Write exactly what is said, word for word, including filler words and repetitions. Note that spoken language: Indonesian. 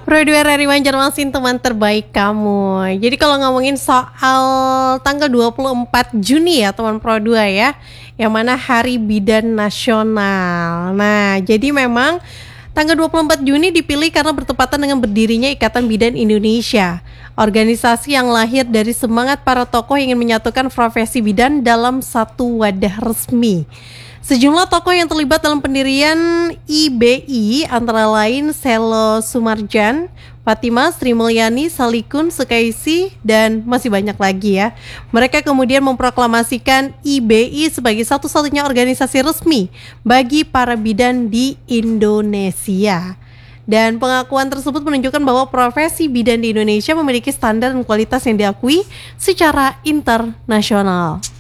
Pro dua dari Banjarmasin, teman terbaik kamu. Jadi kalau ngomongin soal tanggal dua puluh empat Juni ya teman Pro dua ya, yang mana Hari Bidan Nasional. Nah, jadi memang tanggal dua puluh empat Juni dipilih karena bertepatan dengan berdirinya Ikatan Bidan Indonesia, organisasi yang lahir dari semangat para tokoh yang ingin menyatukan profesi bidan dalam satu wadah resmi. Sejumlah tokoh yang terlibat dalam pendirian I B I antara lain Selo Sumarjan, Fatimah Sri Mulyani, Salikun Sekaisi, dan masih banyak lagi ya. Mereka kemudian memproklamasikan I B I sebagai satu-satunya organisasi resmi bagi para bidan di Indonesia. Dan pengakuan tersebut menunjukkan bahwa profesi bidan di Indonesia memiliki standar dan kualitas yang diakui secara internasional.